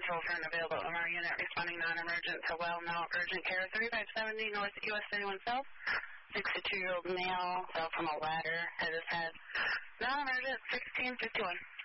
control for an available MR unit responding non-emergent to well, no urgent care. 3570 North US 31 South. 62-year-old male fell from a ladder, hit his head. Non-emergent, 1651.